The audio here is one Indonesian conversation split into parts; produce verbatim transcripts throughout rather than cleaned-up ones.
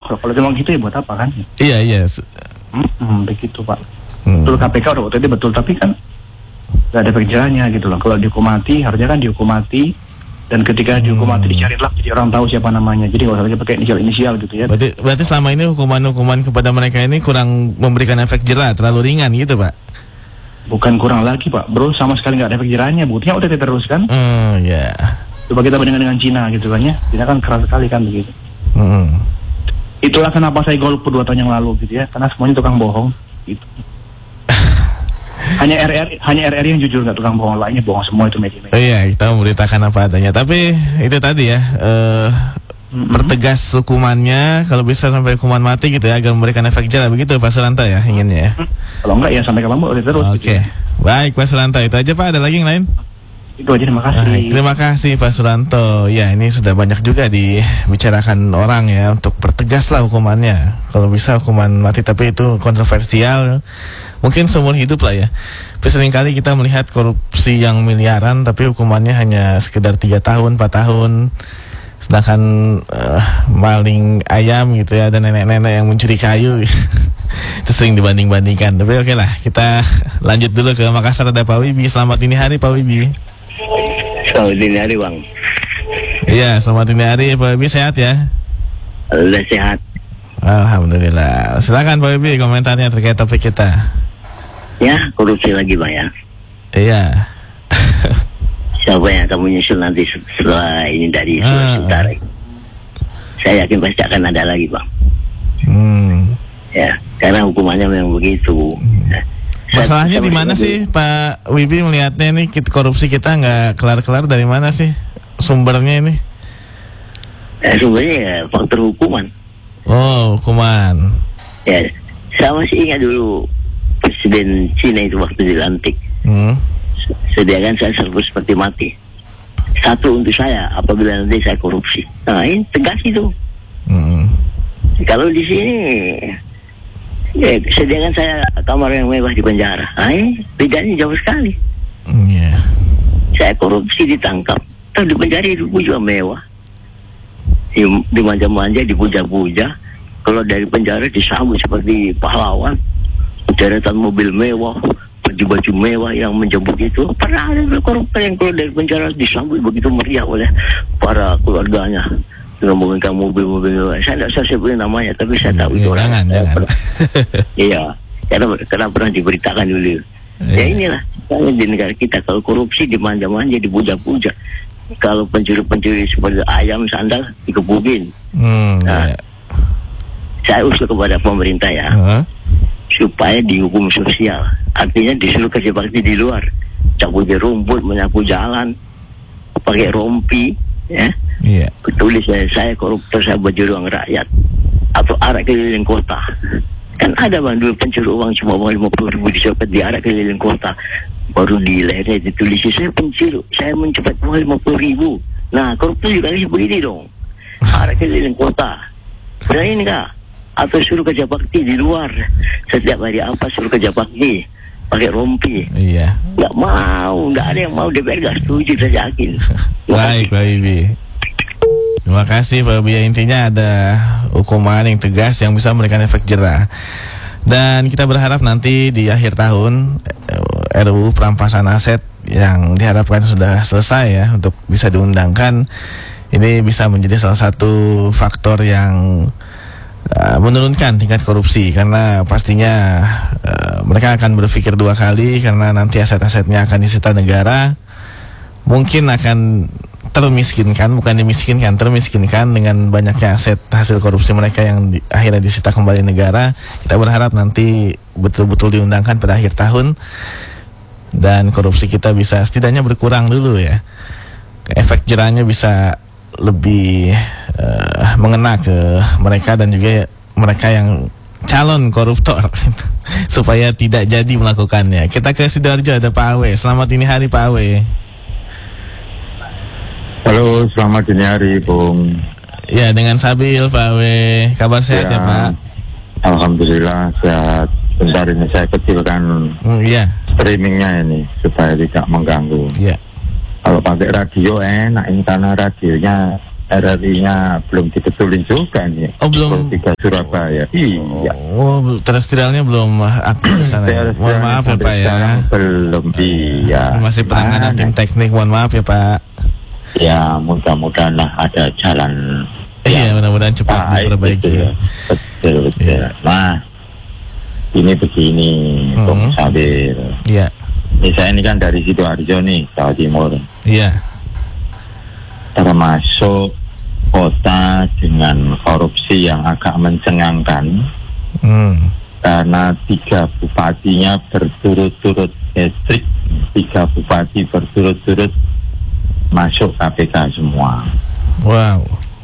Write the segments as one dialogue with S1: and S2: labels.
S1: Kalau kalau memang gitu ya buat apa kan?
S2: Iya iya.
S1: Hmm, begitu Pak.
S2: Hmm.
S1: Betul K P K udah O T T betul, tapi kan nggak ada efek jerahnya gitu loh. Kalau dihukum mati, harusnya kan dihukum mati, dan ketika dihukum mati dicarilah jadi orang tahu siapa namanya. Jadi nggak usah lagi pakai inisial-inisial gitu ya.
S2: Berarti, berarti selama ini hukuman-hukuman kepada mereka ini kurang memberikan efek jerah, terlalu ringan gitu Pak?
S1: Bukan kurang lagi Pak, bro, sama sekali nggak ada efek jerahnya. Buktinya O T T terus kan?
S2: Hmm, ya. Yeah.
S1: Coba kita bandingkan dengan Cina gitu kan ya. Cina kan keras sekali kan begitu.
S2: Hmm.
S1: Itulah kenapa saya golput dua tahun yang lalu gitu ya, karena semuanya tukang bohong gitu. Hanya R R hanya R R yang jujur, nggak tukang bohong, lainnya bohong semua itu media-media.
S2: Oh iya, kita memberitakan apa adanya. Tapi itu tadi ya, uh, mm-hmm. pertegas hukumannya, kalau bisa sampai hukuman mati gitu ya, agar memberikan efek jerah, begitu Pak Suranto ya inginnya ya.
S1: Mm-hmm. Kalau enggak ya sampai kapan boleh terus.
S2: Oke, okay. Gitu ya. Baik Pak Suranto, itu aja Pak. Ada lagi yang lain?
S1: Itu aja, terima kasih.
S2: Baik, terima kasih Pak Suranto. Ya, ini sudah banyak juga dibicarakan orang ya, untuk pertegas lah hukumannya. Kalau bisa hukuman mati, tapi itu kontroversial. Mungkin seumur hidup lah ya. Tapi seringkali kita melihat korupsi yang miliaran, tapi hukumannya hanya sekedar tiga tahun, empat tahun. Sedangkan uh, maling ayam gitu ya, ada nenek-nenek yang mencuri kayu. Itu sering dibanding-bandingkan. Tapi oke okay lah, kita lanjut dulu ke Makassar. Ada Pak Wibi. Selamat dini hari Pak Wibi.
S3: Selamat dini hari Bang.
S2: Iya, selamat dini hari Pak Wibi, sehat ya?
S3: Alhamdulillah sehat.
S2: Alhamdulillah. Silakan Pak Wibi komentarnya terkait topik kita.
S3: Ya, korupsi lagi Bang ya.
S2: Iya.
S3: Siapa yang akan menyusul nanti setelah ini dari Sulawesi Utara? Saya yakin pasti akan ada lagi Bang. Hmm. Ya, karena hukumannya memang begitu. Hmm.
S2: Masalahnya di mana sih Pak Wibi melihatnya ini, korupsi kita nggak kelar-kelar, dari mana sih sumbernya ini?
S3: Ya, sumbernya ya faktor hukuman.
S2: Oh, hukuman.
S3: Ya, saya masih ingat dulu Presiden Cina itu waktu dilantik. Hmm. Sediakan saya servis seperti mati. Satu untuk saya apabila nanti saya korupsi. Nah, ini tegas itu. Hmm. Kalau di sini ya, sediakan saya kamar yang mewah di penjara. Nah, ini bedanya jauh sekali. Yeah. Saya korupsi ditangkap, tapi di penjara hidupku juga mewah. Di, dimanja-manja, dipuja-puja. Kalau dari penjara disambut seperti pahlawan, deretan mobil mewah, baju-baju mewah yang menjemput itu. Pernah ada koruptor yang keluar dari penjara disambut begitu meriah oleh para keluarganya dengan menggunakan mobil-mobil mewah. Saya tidak usah sebutin namanya, tapi saya tahu itu orang.
S2: Jangan, jangan.
S3: Iya, karena, karena pernah diberitakan dulu. Ya inilah, kalau di negara kita kalau korupsi dimanja-manja, dipuja-puja. Kalau pencuri-pencuri seperti ayam sandal dikebukin. Hmm, nah, ya. Saya usul kepada pemerintah ya, uh-huh. supaya dihukum sosial. Artinya disuruh kerja bakti di luar, cabut rumput, menyapu jalan, pakai rompi, ya. Yeah. Tulis saya, saya koruptor, saya baju ruang rakyat, atau arak keliling kota. Kan ada Bang dulu pencuri uang cuma uang lima puluh ribu dicopet di arak keliling kota. Baru di lehernya ditulis, saya pencuri, saya mencopet uang lima puluh ribu. Nah, koruptor juga harus begini dong. Arak keliling kota. Berani enggak? Atau suruh kerja bakti di luar. Setiap hari apa suruh kerja bakti, pakai rompi. Iya. Nggak mau, nggak ada yang mau, D P R nggak setuju, saya yakin.
S2: Baik Pak Wibi. Terima kasih Pak Wibi. Intinya ada hukuman yang tegas yang bisa memberikan efek jerah. Dan kita berharap nanti di akhir tahun R U U perampasan aset yang diharapkan sudah selesai ya, untuk bisa diundangkan, ini bisa menjadi salah satu faktor yang Uh, menurunkan tingkat korupsi, karena pastinya uh, mereka akan berpikir dua kali, karena nanti aset-asetnya akan disita negara, mungkin akan termiskinkan, bukan dimiskinkan, termiskinkan dengan banyaknya aset hasil korupsi mereka yang di, akhirnya disita kembali negara. Kita berharap nanti betul-betul diundangkan pada akhir tahun dan korupsi kita bisa setidaknya berkurang dulu ya, efek jerahnya bisa lebih uh, mengena ke mereka dan juga mereka yang calon koruptor supaya tidak jadi melakukannya. Kita ke Sidoarjo, ada Pak Awe. Selamat dini hari Pak Awe.
S4: Halo, selamat dini hari Bung.
S2: Ya, dengan Sabil Pak Awe. Kabar sehat ya, ya Pak?
S4: Alhamdulillah sehat. Bentar ini saya kecilkan
S2: mm, yeah.
S4: streamingnya ini supaya tidak mengganggu.
S2: Iya. Yeah.
S4: Kalau pakai radio enak ini karena radionya R R I-nya belum dibetulin juga nih.
S2: Oh, belum.
S4: Tiga Surabaya. Iya.
S2: Oh, terestrialnya belum aktif di sana. Ya? Mohon maaf ya Pak ya.
S4: Belum. Iya.
S2: Masih penanganan tim teknik. Mohon maaf ya Pak.
S4: Ya, mudah-mudahan lah ada jalan.
S2: Iya, mudah-mudahan cepat diperbaiki.
S4: Gitu ya. Betul, betul. Ya. Nah, ini begini,
S2: Hmm.
S4: Bung Sabir.
S2: Iya.
S4: Ini saya ini kan dari Sidoarjo nih, Jawa Timur.
S2: Iya.
S4: Termasuk kota dengan korupsi yang agak mencengangkan.
S2: Hmm.
S4: Karena tiga bupatinya berturut-turut hat-trick, tiga bupati berturut-turut masuk K P K semua.
S2: Wow.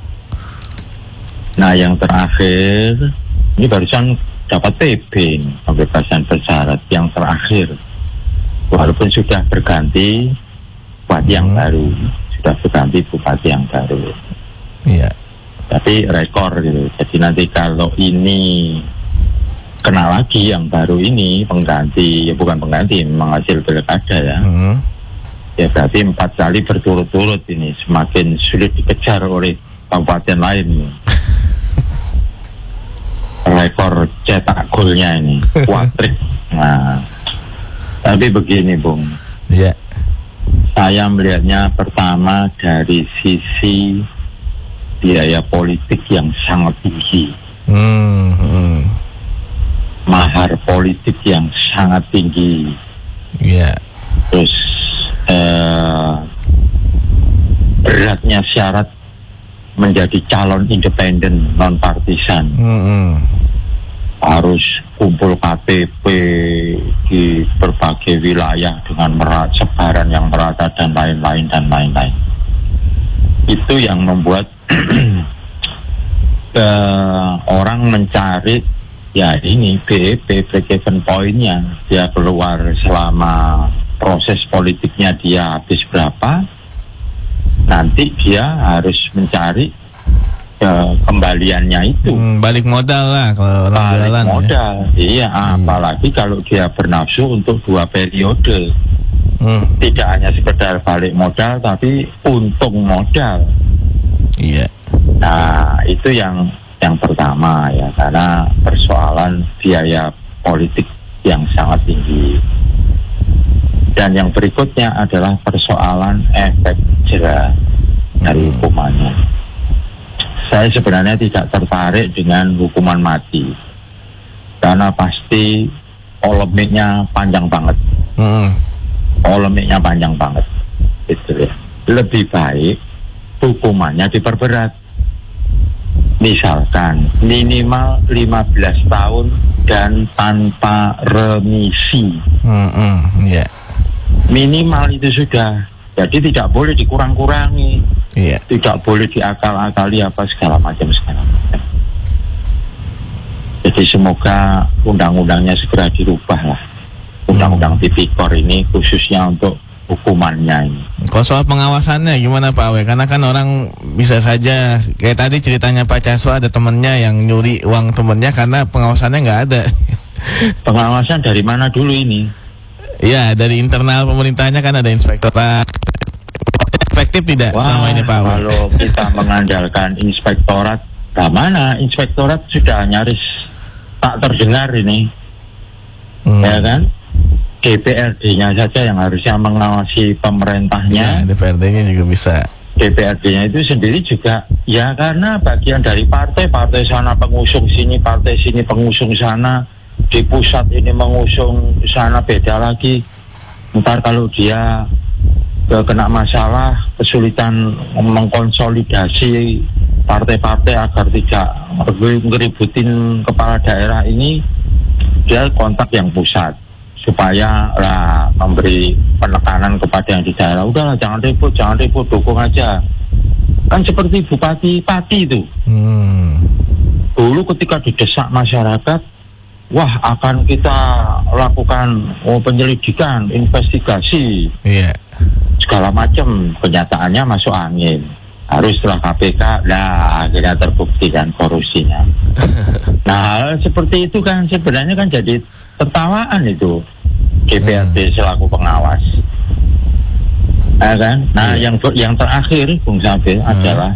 S4: Nah, yang terakhir ini barusan dapat P B pembebasan bersyarat yang terakhir, walaupun sudah berganti bupati yang
S2: Hmm.
S4: baru, sudah berganti bupati yang baru.
S2: Iya.
S4: Tapi rekor gitu. Jadi nanti kalau ini kena lagi yang baru ini pengganti, ya bukan pengganti, memang hasil pilkada ya.
S2: Hmm.
S4: Ya berarti empat kali berturut-turut ini, semakin sulit dikejar oleh kabupaten lain. Rekor cetak golnya ini kuatrik. Nah, tapi begini Bung,
S2: Iya.
S4: saya melihatnya pertama dari sisi biaya politik yang sangat tinggi,
S2: Hmm. Hmm.
S4: mahar politik yang sangat tinggi,
S2: Iya.
S4: terus eh, beratnya syarat menjadi calon independen non partisan.
S2: Hmm. Hmm.
S4: Harus kumpul K T P di berbagai wilayah dengan merat, sebaran yang merata dan lain-lain dan lain-lain. Itu yang membuat uh, orang mencari ya ini B E P, break-even point-nya, dia keluar selama proses politiknya dia habis berapa, nanti dia harus mencari uh, kembaliannya itu.
S2: Hmm, balik modal lah kalau orang
S4: Balik
S2: jualan
S4: modal,
S2: ya.
S4: iya. Apalagi kalau dia bernafsu untuk dua periode,
S2: Hmm.
S4: tidak hanya sekedar balik modal, tapi untung modal.
S2: Iya.
S4: Nah, itu yang yang pertama ya, karena persoalan biaya politik yang sangat tinggi. Dan yang berikutnya adalah persoalan efek jera dari hukumannya. Saya sebenarnya tidak tertarik dengan hukuman mati, karena pasti polemiknya panjang banget.
S2: Hmm.
S4: Polemiknya panjang banget, gitu ya. Lebih baik hukumannya diperberat. Misalkan minimal lima belas tahun dan tanpa remisi.
S2: Hmm. Hmm. Iya.
S4: Minimal itu sudah. Jadi tidak boleh dikurang-kurangi,
S2: Iya.
S4: tidak boleh diakal-akali apa segala macam segala macam. Jadi semoga undang-undangnya segera dirubah lah. Undang-undang tipikor ini khususnya untuk hukumannya ini.
S2: Kalau soal pengawasannya gimana Pak Awe? Karena kan orang bisa saja kayak tadi ceritanya Pak Caswa, ada temennya yang nyuri uang temennya karena pengawasannya nggak ada.
S4: Pengawasan dari mana dulu ini?
S2: Iya, dari internal pemerintahnya kan ada inspektorat. Efektif tidak
S4: Wah,
S2: selama ini Pak Awe?
S4: kalau kita mengandalkan inspektorat, nah mana inspektorat sudah nyaris tak terdengar ini,
S2: Hmm.
S4: ya kan? D P R D-nya saja yang harusnya mengawasi pemerintahnya.
S2: Ya, D P R D-nya juga bisa.
S4: D P R D-nya itu sendiri juga ya karena bagian dari partai, partai sana pengusung sini, partai sini pengusung sana, di pusat ini mengusung sana beda lagi. Ntar kalau dia ke, kena masalah, kesulitan mengkonsolidasi partai-partai agar tidak ngeributin kepala daerah ini, dia kontak yang pusat supaya lah memberi penekanan kepada yang di daerah. Udahlah, jangan ribut, jangan ribut, dukung aja. Kan seperti Bupati Pati itu.
S2: Hmm.
S4: Dulu ketika didesak masyarakat, wah akan kita lakukan oh, penyelidikan, investigasi,
S2: Iya.
S4: segala macam. Kenyataannya masuk angin. Harus setelah K P K, nah akhirnya terbukti kan korupsinya. Nah hal seperti itu kan sebenarnya kan jadi tertawaan itu D P R D selaku pengawas, ya kan? Nah
S2: Iya.
S4: yang yang terakhir Bung Sabir
S2: Hmm.
S4: adalah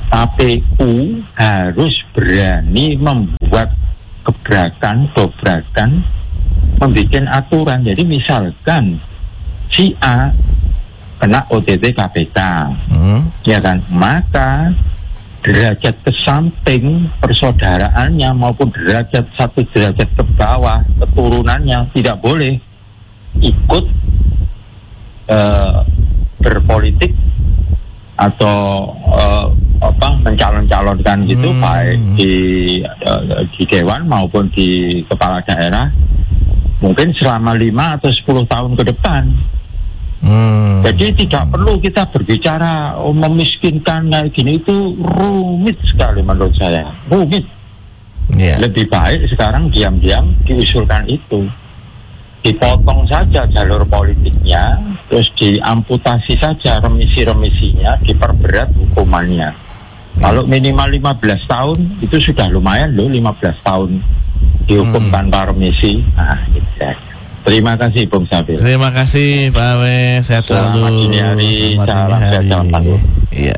S4: K P U harus berani membuat gebrakan, dobrakan, membuat aturan. Jadi misalkan si A kena O T T K P K, hmm. ya kan, maka derajat ke samping persaudaraannya maupun derajat satu derajat ke bawah keturunannya tidak boleh ikut uh, berpolitik atau uh, apa mencalon-calonkan gitu, hmm. baik di uh, di dewan maupun di kepala daerah mungkin selama lima atau sepuluh tahun ke depan. Hmm. Jadi tidak perlu kita berbicara oh, memiskinkan kayak gini, itu rumit sekali menurut saya, rumit. Yeah. Lebih baik sekarang diam-diam diusulkan itu, dipotong saja jalur politiknya, terus diamputasi saja remisi-remisinya, diperberat hukumannya. Kalau minimal lima belas tahun itu sudah lumayan loh, lima belas tahun dihukum hmm. tanpa remisi. Nah, gitu ya. Terima kasih Bung Sabil.
S2: Terima kasih Pak Awe, sehat selalu.
S4: Selamat dini hari, salam sehat, salam tangguh.
S2: Iya.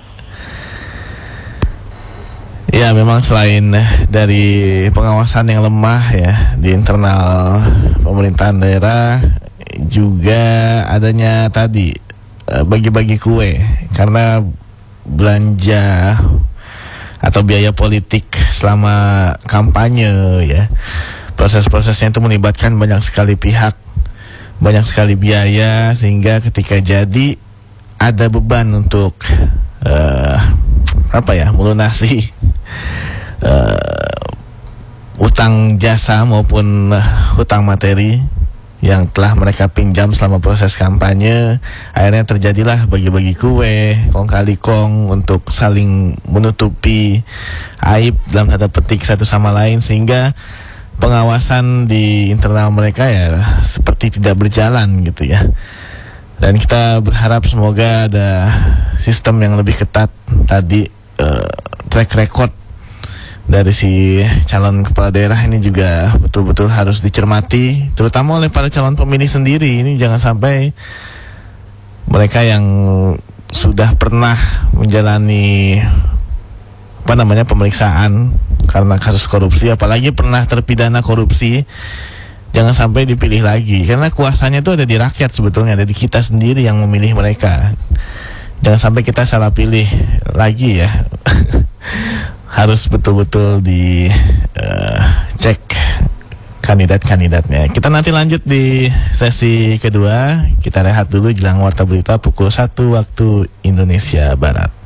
S2: Ya, memang selain dari pengawasan yang lemah ya di internal pemerintahan daerah, juga adanya tadi bagi-bagi kue karena belanja atau biaya politik selama kampanye ya. Proses-prosesnya itu melibatkan banyak sekali pihak, banyak sekali biaya, sehingga ketika jadi ada beban untuk uh, apa ya, melunasi uh, utang jasa maupun uh, hutang materi yang telah mereka pinjam selama proses kampanye. Akhirnya terjadilah bagi-bagi kue, kong kali kong untuk saling menutupi aib dalam tanda petik satu sama lain, sehingga pengawasan di internal mereka ya seperti tidak berjalan gitu ya. Dan kita berharap semoga ada sistem yang lebih ketat tadi, uh, track record dari si calon kepala daerah ini juga betul-betul harus dicermati, terutama oleh para calon pemilih sendiri. Ini jangan sampai mereka yang sudah pernah menjalani apa namanya pemeriksaan karena kasus korupsi, apalagi pernah terpidana korupsi, jangan sampai dipilih lagi, karena kuasanya itu ada di rakyat sebetulnya, ada di kita sendiri yang memilih mereka. Jangan sampai kita salah pilih lagi ya. Harus betul-betul di uh, cek kandidat-kandidatnya. Kita nanti lanjut di sesi kedua. Kita rehat dulu jelang warta berita pukul satu waktu Indonesia Barat.